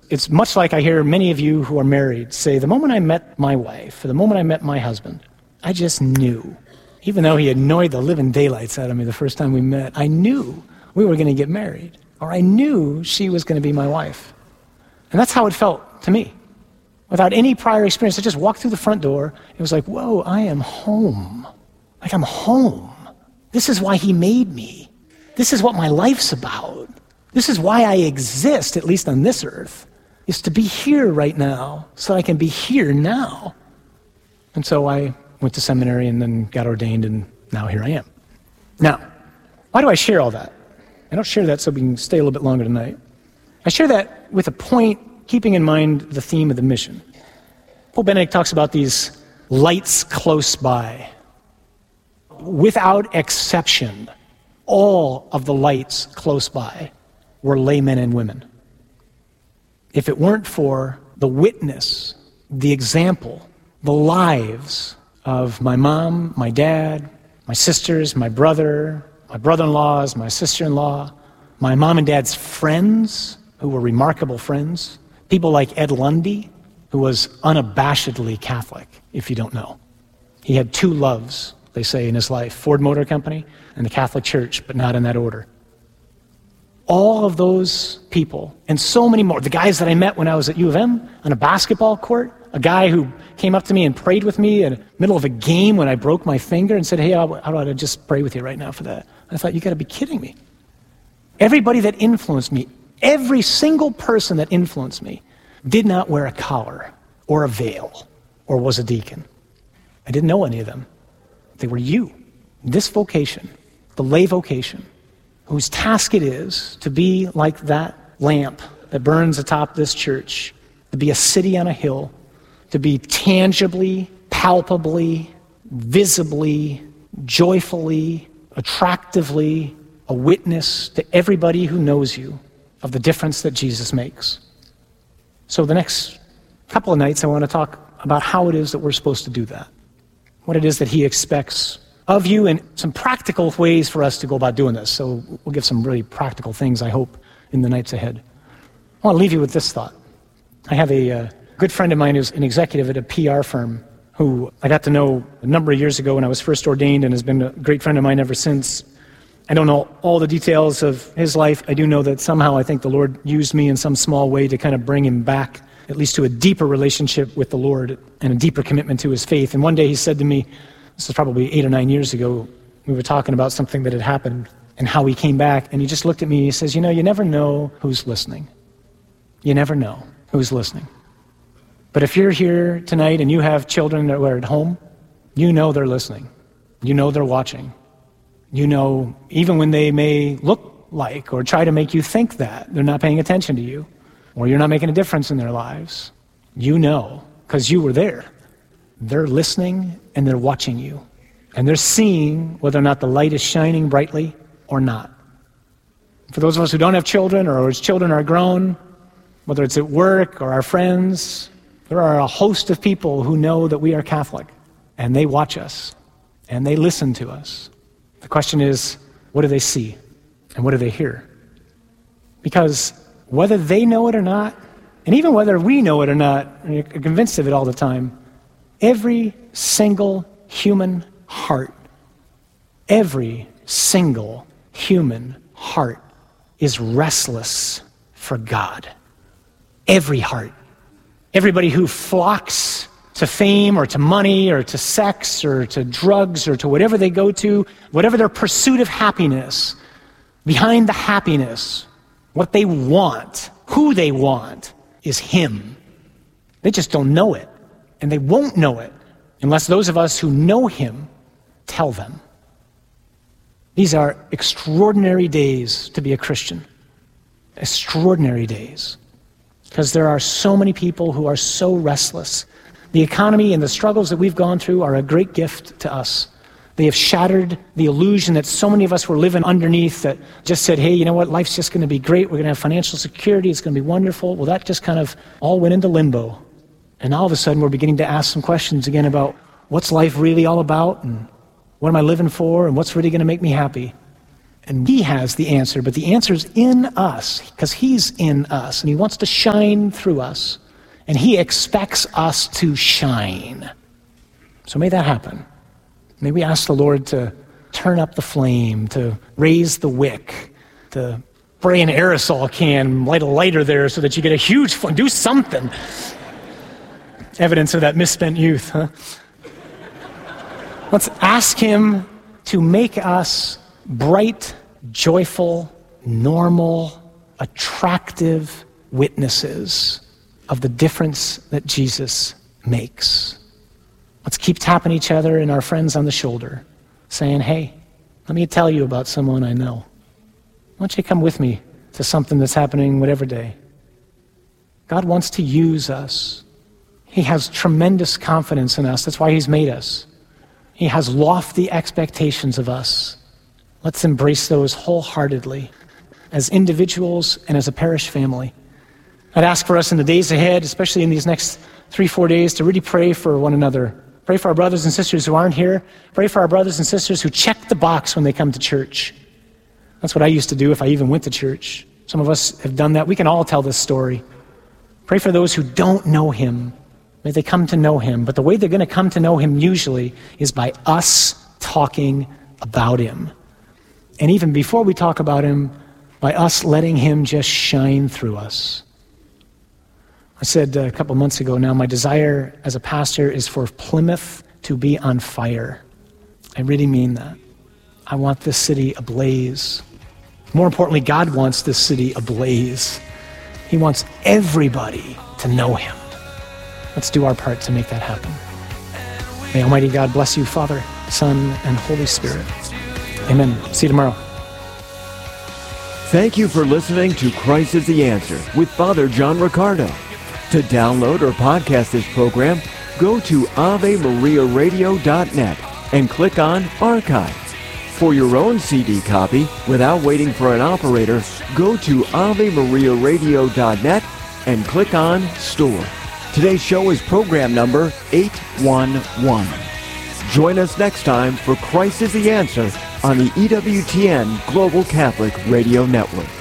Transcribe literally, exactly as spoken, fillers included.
It's much like I hear many of you who are married say, the moment I met my wife, or the moment I met my husband, I just knew. Even though he annoyed the living daylights out of me the first time we met, I knew we were going to get married, or I knew she was going to be my wife. And that's how it felt to me. Without any prior experience, I just walked through the front door. It was like, whoa, I am home. Like I'm home. This is why he made me. This is what my life's about. This is why I exist, at least on this earth, is to be here right now so I can be here now. And so I went to seminary and then got ordained, and now here I am. Now, why do I share all that? I don't share that so we can stay a little bit longer tonight. I share that with a point, keeping in mind the theme of the mission. Pope Benedict talks about these lights close by. Without exception, all of the lights close by were laymen and women. If it weren't for the witness, the example, the lives of my mom, my dad, my sisters, my brother, my brother-in-laws, my sister-in-law, my mom and dad's friends, who were remarkable friends, people like Ed Lundy, who was unabashedly Catholic, if you don't know. He had two loves, they say, in his life, Ford Motor Company and the Catholic Church, but not in that order. All of those people, and so many more, the guys that I met when I was at U of M on a basketball court, a guy who came up to me and prayed with me in the middle of a game when I broke my finger and said, hey, how about I just pray with you right now for that? I thought, you got to be kidding me. Everybody that influenced me, every single person that influenced me did not wear a collar or a veil or was a deacon. I didn't know any of them. They were you, this vocation, the lay vocation, whose task it is to be like that lamp that burns atop this church, to be a city on a hill, to be tangibly, palpably, visibly, joyfully, attractively a witness to everybody who knows you of the difference that Jesus makes. So the next couple of nights I want to talk about how it is that we're supposed to do that, what it is that he expects of you, and some practical ways for us to go about doing this. So we'll give some really practical things, I hope, in the nights ahead. I want to leave you with this thought. I have a uh, good friend of mine who's an executive at a P R firm who I got to know a number of years ago when I was first ordained and has been a great friend of mine ever since. I don't know all the details of his life. I do know that somehow I think the Lord used me in some small way to kind of bring him back, at least to a deeper relationship with the Lord and a deeper commitment to his faith. And one day he said to me, this was probably eight or nine years ago, we were talking about something that had happened and how he came back, and he just looked at me and he says, you know, you never know who's listening. You never know who's listening. But if you're here tonight and you have children that are at home, you know they're listening. You know they're watching. You know, even when they may look like or try to make you think that they're not paying attention to you, or you're not making a difference in their lives, you know, because you were there. They're listening and they're watching you. And they're seeing whether or not the light is shining brightly or not. For those of us who don't have children, or whose children are grown, whether it's at work or our friends, there are a host of people who know that we are Catholic, and they watch us, and they listen to us. The question is, what do they see, and what do they hear? Because whether they know it or not, and even whether we know it or not, and you're convinced of it all the time, every single human heart, every single human heart is restless for God. Every heart. Everybody who flocks to fame or to money or to sex or to drugs or to whatever they go to, whatever their pursuit of happiness, behind the happiness, what they want, who they want, is him. They just don't know it. And they won't know it unless those of us who know him tell them. These are extraordinary days to be a Christian. Extraordinary days. Because there are so many people who are so restless. The economy and the struggles that we've gone through are a great gift to us. They have shattered the illusion that so many of us were living underneath, that just said, hey, you know what, life's just going to be great. We're going to have financial security. It's going to be wonderful. Well, that just kind of all went into limbo. And all of a sudden, we're beginning to ask some questions again about what's life really all about, and what am I living for, and what's really going to make me happy. And he has the answer, but the answer's in us, because he's in us, and he wants to shine through us, and he expects us to shine. So may that happen. May we ask the Lord to turn up the flame, to raise the wick, to spray an aerosol can, light a lighter there so that you get a huge flame. Do something. Evidence of that misspent youth, huh? Let's ask him to make us bright, joyful, normal, attractive witnesses of the difference that Jesus makes. Let's keep tapping each other and our friends on the shoulder, saying, hey, let me tell you about someone I know. Why don't you come with me to something that's happening whatever day? God wants to use us. He has tremendous confidence in us. That's why he's made us. He has lofty expectations of us. Let's embrace those wholeheartedly as individuals and as a parish family. I'd ask for us in the days ahead, especially in these next three, four days, to really pray for one another. Pray for our brothers and sisters who aren't here. Pray for our brothers and sisters who check the box when they come to church. That's what I used to do if I even went to church. Some of us have done that. We can all tell this story. Pray for those who don't know him. May they come to know him. But the way they're going to come to know him usually is by us talking about him. And even before we talk about him, by us letting him just shine through us. I said a couple months ago now, my desire as a pastor is for Plymouth to be on fire. I really mean that. I want this city ablaze. More importantly, God wants this city ablaze. He wants everybody to know him. Let's do our part to make that happen. May Almighty God bless you, Father, Son, and Holy Spirit. Amen. See you tomorrow. Thank you for listening to Christ is the Answer with Father John Riccardo. To download or podcast this program, go to ave maria radio dot net and click on Archive. For your own C D copy, without waiting for an operator, go to ave maria radio dot net and click on Store. Today's show is program number eight one one. Join us next time for Christ is the Answer on the E W T N Global Catholic Radio Network.